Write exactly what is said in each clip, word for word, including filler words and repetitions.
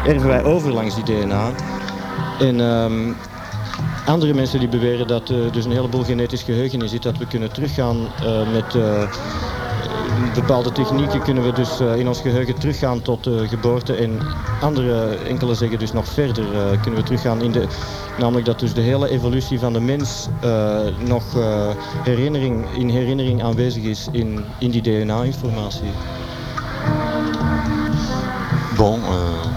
erven wij over langs die D N A. En um, andere mensen die beweren dat er uh, dus een heleboel genetisch geheugen in zit, dat we kunnen teruggaan uh, met uh, bepaalde technieken kunnen we dus uh, in ons geheugen teruggaan tot de geboorte. En andere enkele zeggen dus nog verder uh, kunnen we teruggaan in de, namelijk dat dus de hele evolutie van de mens uh, nog uh, herinnering, in herinnering aanwezig is in, in die D N A-informatie. Bon, uh...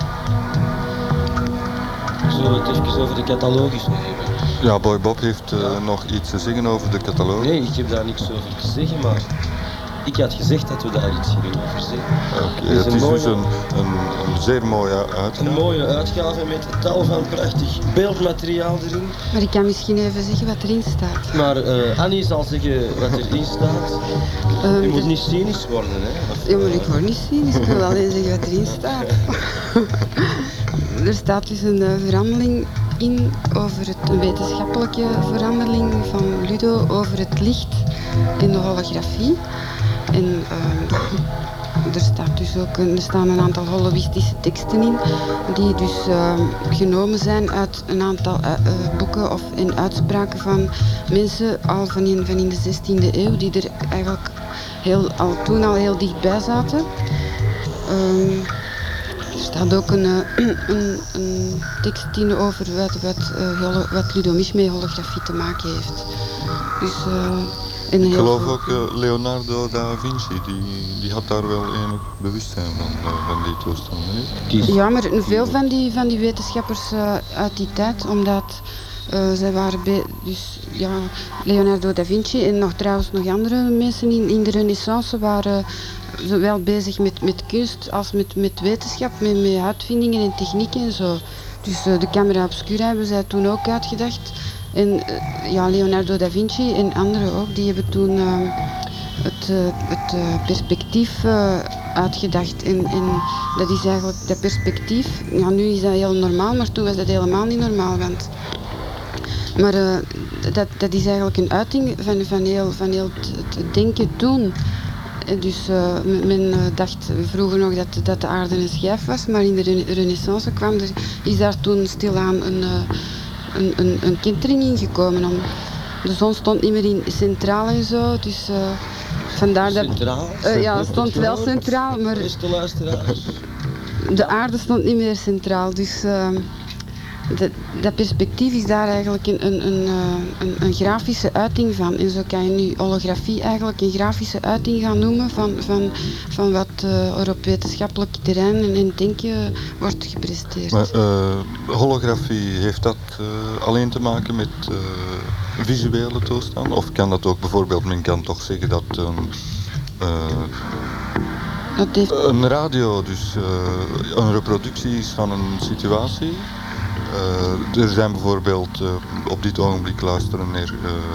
zullen we het even over de catalogus hebben? Ja, Boy Bob heeft uh, nog iets te zeggen over de catalogus. Nee, ik heb daar niks over te zeggen, maar ik had gezegd dat we daar iets gingen over zeggen. Oké, okay, het is, het is mooie, dus een, een, een zeer mooie uitgave. Een mooie uitgave met tal van prachtig beeldmateriaal erin. Maar ik kan misschien even zeggen wat erin staat. Maar uh, Annie zal zeggen wat erin staat. Um, Je moet niet cynisch worden, hè? Of, ja, maar ik word niet cynisch, ik wil alleen zeggen wat erin staat. Er staat dus een uh, verhandeling in over het, een wetenschappelijke verhandeling van Ludo over het licht en de holografie. En uh, er, staat dus ook een, er staan een aantal holoïstische teksten in die dus uh, genomen zijn uit een aantal uh, uh, boeken of in uitspraken van mensen al van in, van in de zestiende eeuw die er eigenlijk heel, al, toen al heel dichtbij zaten. Uh, Er staat ook een, een, een tekst in over wat, wat, uh, wat Ludo Mich met holografie te maken heeft. Dus, uh, en ik heel geloof veel... ook uh, Leonardo da Vinci, die, die had daar wel enig bewustzijn van, uh, van die toestanden. Ja, maar veel van die, van die wetenschappers uh, uit die tijd, omdat uh, zij waren be- dus, ja, Leonardo da Vinci en nog, trouwens nog andere mensen in, in de Renaissance waren zowel bezig met, met kunst als met, met wetenschap, met, met uitvindingen en technieken en zo. Dus uh, de camera obscura hebben zij toen ook uitgedacht. En uh, ja, Leonardo da Vinci en anderen ook, die hebben toen uh, het, uh, het uh, perspectief uh, uitgedacht. En, en dat is eigenlijk, dat perspectief, ja, nu is dat heel normaal, maar toen was dat helemaal niet normaal. Want, maar uh, dat, dat is eigenlijk een uiting van, van heel, van heel het, het denken toen. Dus uh, men uh, dacht vroeger nog dat, dat de aarde een schijf was, maar in de rena- renaissance kwam er, is daar toen stilaan een, uh, een, een, een kentering ingekomen. Om, de zon stond niet meer in centraal en zo, dus uh, vandaar dat... Centraal? Uh, ja, het stond wel centraal, maar Beste luisteraars. de aarde stond niet meer centraal, dus... Uh, Dat, dat perspectief is daar eigenlijk een, een, een, een, een grafische uiting van. En zo kan je nu holografie eigenlijk een grafische uiting gaan noemen van, van, van wat uh, er op wetenschappelijk terrein en in denken wordt gepresteerd. Maar uh, holografie, heeft dat uh, alleen te maken met uh, visuele toestand? Of kan dat ook bijvoorbeeld, men kan toch zeggen dat een, uh, dat heeft... een radio dus uh, een reproductie is van een situatie? Uh, er zijn bijvoorbeeld, uh, op dit ogenblik luisteren er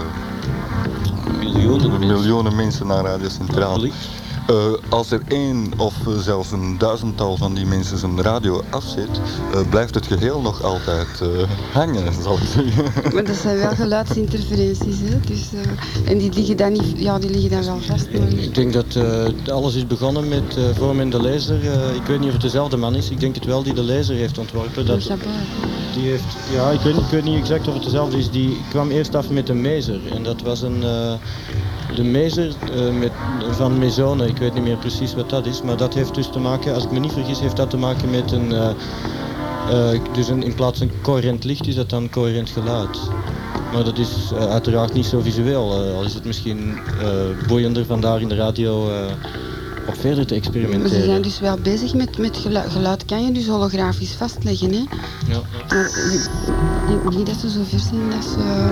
uh, miljoenen, miljoenen mensen naar Radio Centraal. Uh, als er één of uh, zelfs een duizendtal van die mensen zijn radio afzet, uh, blijft het geheel nog altijd uh, hangen, zal ik zeggen. Maar dat zijn wel geluidsinterferenties, hè? Dus, uh, en die liggen dan niet, ja, die liggen dan wel vast. Maar... Ik denk dat uh, alles is begonnen met uh, voor men de laser. Uh, ik weet niet of het dezelfde man is. Ik denk het wel die de laser heeft ontworpen. Dat, die heeft, ja, ik weet, ik weet niet exact of het dezelfde is. Die kwam eerst af met een maser en dat was een uh, de maser uh, met, van Mesone. Ik weet niet meer precies wat dat is, maar dat heeft dus te maken, als ik me niet vergis, heeft dat te maken met een, uh, uh, dus een, in plaats van coherent licht is dat dan coherent geluid. Maar dat is uh, uiteraard niet zo visueel, uh, al is het misschien uh, boeiender vandaar in de radio uh, op verder te experimenteren. Maar ze zijn dus wel bezig met, met geluid. Geluid kan je dus holografisch vastleggen, hè? Ja, ja. Maar ik denk niet dat ze zo ver zijn dat ze...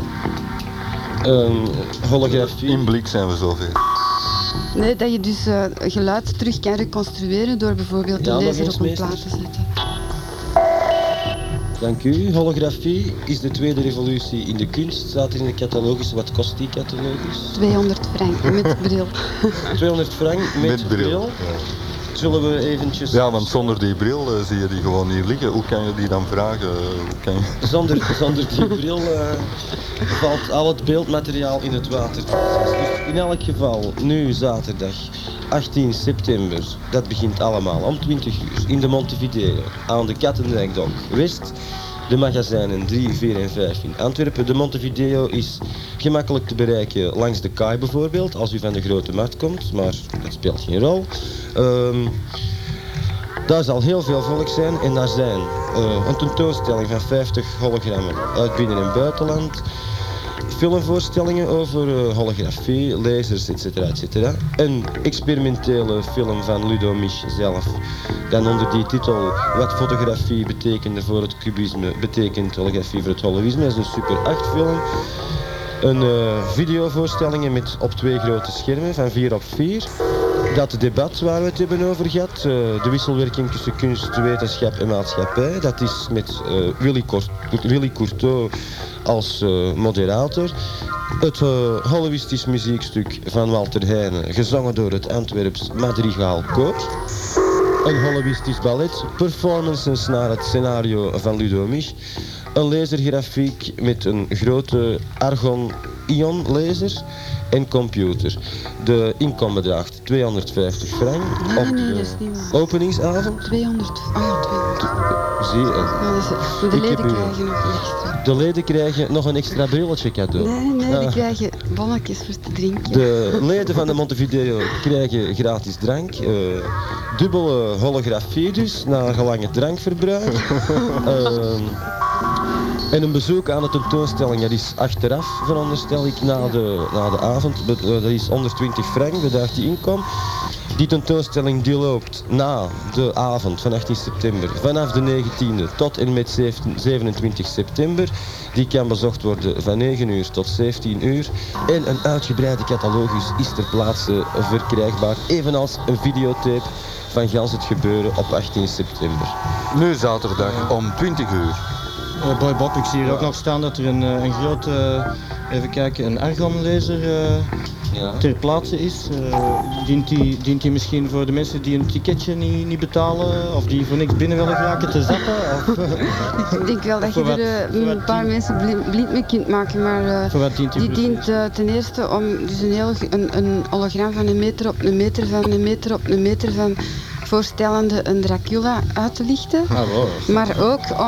Um, holografie. In blik zijn we zover. Nee, dat je dus uh, geluid terug kan reconstrueren door bijvoorbeeld ja, een laser eens, op een meester. plaat te zetten. Dank u. Holografie is de tweede revolutie in de kunst. Staat er in de catalogus. Wat kost die catalogus? tweehonderd frank met bril. tweehonderd frank met, Met bril. bril. Ja. zullen we eventjes... Ja, want zonder die bril uh, zie je die gewoon hier liggen. Hoe kan je die dan vragen? Hoe kan je... Zonder, zonder die bril uh, valt al het beeldmateriaal in het water. Dus in elk geval, nu zaterdag achttien september, dat begint allemaal om twintig uur in de Montevideo aan de Kattendijkdok West. De magazijnen drie, vier en vijf in Antwerpen. De Montevideo is gemakkelijk te bereiken langs de kaai bijvoorbeeld, als u van de Grote Markt komt, maar dat speelt geen rol. Um, daar zal heel veel volk zijn en daar zijn uh, een tentoonstelling van vijftig hologrammen uit binnen- en buitenland. Filmvoorstellingen over uh, holografie, lasers, et cetera, et cetera. Een experimentele film van Ludo Mich zelf. Dan onder die titel Wat fotografie betekende voor het kubisme, betekent holografie voor het holoïsme. Dat is een super acht film. Een uh, videovoorstellingen met op twee grote schermen van vier op vier. Dat debat waar we het hebben over gehad, uh, de wisselwerking tussen kunst, wetenschap en maatschappij, dat is met uh, Willy, Cort- Willy Courteau als uh, moderator. Het uh, holoïstisch muziekstuk van Walter Heijnen, gezongen door het Antwerps Madrigaal Koor. Een holoïstisch ballet, performances naar het scenario van Ludo Mich. Een lasergrafiek met een grote Argon-ion laser en computer. De inkom bedraagt tweehonderdvijftig frank Nee, op nee, de dat is niet waar. openingsavond. tweehonderd, ah ja, tweehonderd. Zie je. Ja, dat is, de Ik leden heb u- krijgen nog extra. De leden krijgen nog een extra brilletje cadeau. Nee, nee, die Ah. krijgen bonnetjes voor te drinken. De leden van de Montevideo krijgen gratis drank. Uh, dubbele holografie dus, na gelang het drankverbruik. uh, en een bezoek aan de tentoonstelling, dat is achteraf, veronderstel ik, na de, na de avond. Dat is honderdtwintig frank, bedraagt die inkom. Die tentoonstelling die loopt na de avond van achttien september vanaf de negentiende tot en met zevenentwintig september. Die kan bezocht worden van negen uur tot zeventien uur. En een uitgebreide catalogus is ter plaatse verkrijgbaar, evenals een videotape van gans het gebeuren op achttien september. Nu zaterdag om twintig uur. Uh, Boy Bob, ik zie hier ook nog staan dat er een, uh, een grote, uh, even kijken, een argonlaser uh, Ja. ter plaatse is. Uh, dient, die, dient die misschien voor de mensen die een ticketje niet, niet betalen of die voor niks binnen willen geraken te zappen? Of, Ik denk wel dat je Voor wat- er uh, voor wat een paar dient- mensen blind, blind mee kunt maken, maar uh, Voor wat dient die die precies? dient uh, ten eerste om dus een, heel, een, een hologram van een meter op een meter van een meter op een meter van voorstellende een Dracula uit te lichten. Ah, wow. Maar ook om